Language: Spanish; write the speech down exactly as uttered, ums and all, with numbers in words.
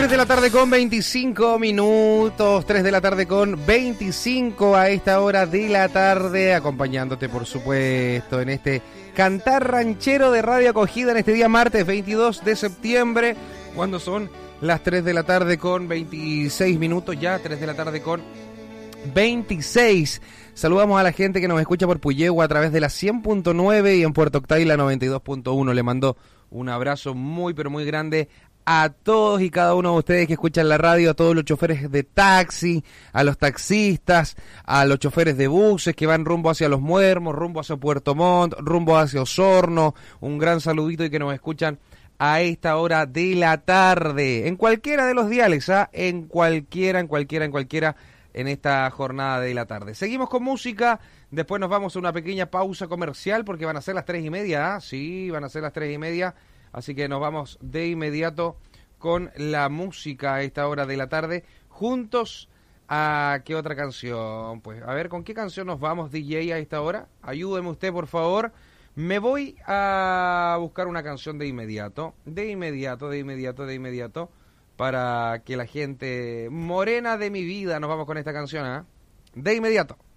tres de la tarde con veinticinco minutos, tres de la tarde con veinticinco a esta hora de la tarde, acompañándote por supuesto en este cantar ranchero de Radio Acogida en este día martes veintidós de septiembre, cuando son las tres de la tarde con veintiséis minutos ya, tres de la tarde con veintiséis. Saludamos a la gente que nos escucha por Puyehua a través de la cien punto nueve y en Puerto Octay la noventa y dos punto uno. Le mando un abrazo muy pero muy grande a todos y cada uno de ustedes que escuchan la radio, a todos los choferes de taxi, a los taxistas, a los choferes de buses que van rumbo hacia Los Muermos, rumbo hacia Puerto Montt, rumbo hacia Osorno. Un gran saludito y que nos escuchan a esta hora de la tarde, en cualquiera de los diales, ¿ah? en cualquiera, en cualquiera, en cualquiera, en esta jornada de la tarde. Seguimos con música, después nos vamos a una pequeña pausa comercial porque van a ser las tres y media, ¿ah? Sí, van a ser las tres y media. Así que nos vamos de inmediato con la música a esta hora de la tarde. Juntos a qué otra canción. Pues a ver, ¿con qué canción nos vamos, D J, a esta hora? Ayúdeme usted, por favor. Me voy a buscar una canción de inmediato. De inmediato, de inmediato, de inmediato. Para que la gente morena de mi vida nos vamos con esta canción, ¿eh? De inmediato.